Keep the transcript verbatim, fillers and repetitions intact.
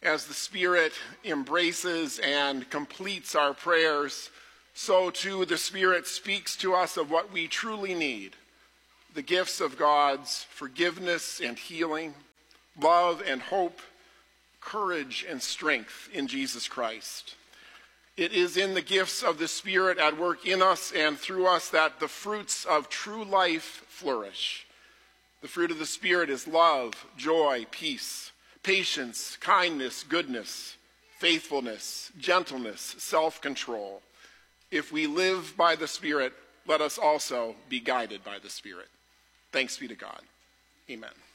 As the Spirit embraces and completes our prayers, so too the Spirit speaks to us of what we truly need: the gifts of God's forgiveness and healing, love and hope, courage and strength in Jesus Christ. It is in the gifts of the Spirit at work in us and through us that the fruits of true life flourish. The fruit of the Spirit is love, joy, peace, patience, kindness, goodness, faithfulness, gentleness, self-control. If we live by the Spirit, let us also be guided by the Spirit. Thanks be to God. Amen.